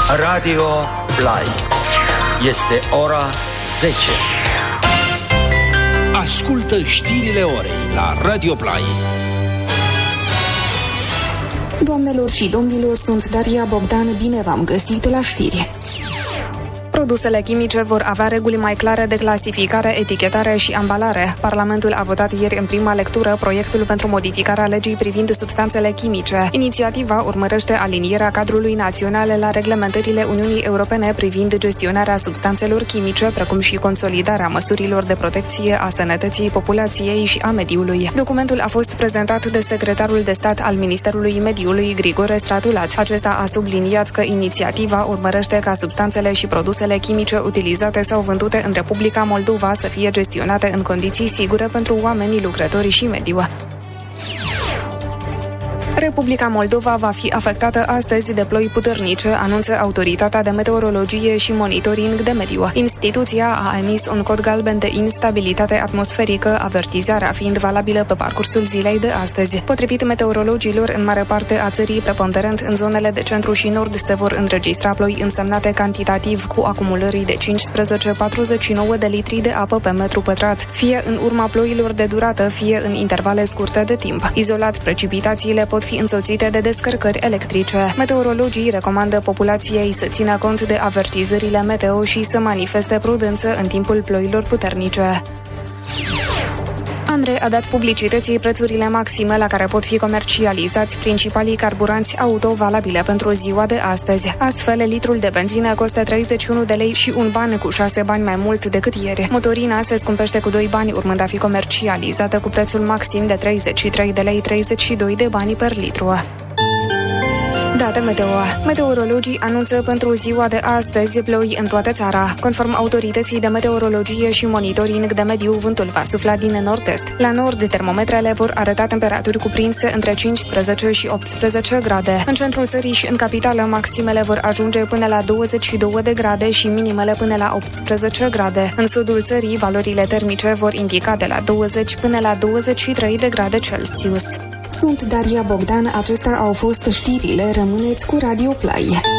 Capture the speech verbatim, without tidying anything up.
Radio Play. Este ora zece. Ascultă știrile orei la Radio Play. Doamnelor și domnilor, sunt Daria Bogdan, bine v-am găsit la știri. Produsele chimice vor avea reguli mai clare de clasificare, etichetare și ambalare. Parlamentul a votat ieri în prima lectură proiectul pentru modificarea legii privind substanțele chimice. Inițiativa urmărește alinierea cadrului național la reglementările Uniunii Europene privind gestionarea substanțelor chimice, precum și consolidarea măsurilor de protecție a sănătății populației și a mediului. Documentul a fost prezentat de secretarul de stat al Ministerului Mediului, Grigore Stratulat. Acesta a subliniat că inițiativa urmărește ca substanțele și produsele chimice utilizate sau vândute în Republica Moldova să fie gestionate în condiții sigure pentru oamenii, lucrătorii și mediu. Republica Moldova va fi afectată astăzi de ploi puternice, anunță Autoritatea de Meteorologie și Monitoring de Mediu. Instituția a emis un cod galben de instabilitate atmosferică, avertizarea fiind valabilă pe parcursul zilei de astăzi. Potrivit meteorologilor, în mare parte a țării, preponderent în zonele de centru și nord, se vor înregistra ploi însemnate cantitativ cu acumulării de cincisprezece patruzeci și nouă de litri de apă pe metru pătrat, fie în urma ploilor de durată, fie în intervale scurte de timp. Izolat, precipitațiile pot fi însoțite de descărcări electrice. Meteorologii recomandă populației să țină cont de avertizările meteo și să manifeste prudență în timpul ploilor puternice. ANRE a dat publicității prețurile maxime la care pot fi comercializați principalii carburanți auto valabile pentru ziua de astăzi. Astfel, litrul de benzină costă treizeci și unu de lei și un ban, cu șase bani mai mult decât ieri. Motorina se scumpește cu doi bani, urmând a fi comercializată cu prețul maxim de treizeci și trei de lei treizeci și doi de bani per litru. Date meteo. Meteorologii anunță pentru ziua de astăzi ploi în toată țara. Conform Autorității de Meteorologie și Monitoring de Mediu, vântul va sufla din nord-est. La nord, termometrele vor arăta temperaturi cuprinse între cincisprezece și optsprezece grade. În centrul țării și în capitală, maximele vor ajunge până la douăzeci și două de grade și minimele până la optsprezece grade. În sudul țării, valorile termice vor indica de la douăzeci până la douăzeci și trei de grade Celsius. Sunt Daria Bogdan, acestea au fost știrile, rămâneți cu Radio Play.